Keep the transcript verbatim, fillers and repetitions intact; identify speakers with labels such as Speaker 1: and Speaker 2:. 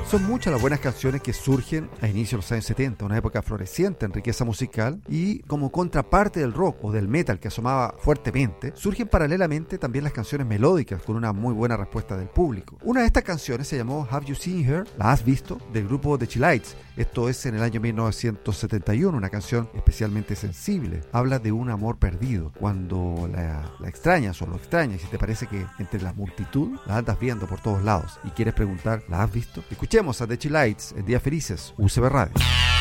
Speaker 1: Son muchas las buenas canciones que surgen a inicios de los años setenta, una época floreciente en riqueza musical, y como contraparte del rock o del metal que asomaba fuertemente, surgen paralelamente también las canciones melódicas con una muy buena respuesta del público. Una de estas canciones se llamó Have You Seen Her? ¿La has visto? Del grupo The Chi-Lites. Esto es en el año mil novecientos setenta y uno, una canción especialmente sensible. Habla de un amor perdido, cuando la, la extrañas o lo extrañas y si te parece que entre la multitud la andas viendo por todos lados y quieres preguntar, ¿la has visto? Escuchemos a The Chi-Lites en Días Felices, U C B Radio.